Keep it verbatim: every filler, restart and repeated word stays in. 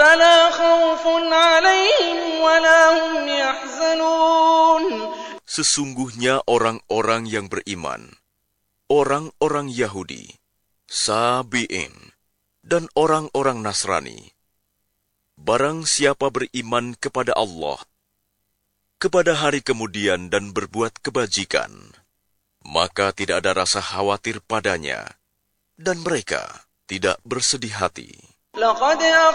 فلا خوف عليهم ولا هم يحزنون. Sesungguhnya orang-orang yang beriman, orang-orang Yahudi, Sabi'in, dan orang-orang Nasrani, barang siapa beriman kepada Allah, kepada hari kemudian dan berbuat kebajikan, maka tidak ada rasa khawatir padanya, dan mereka tidak bersedih hati. لقد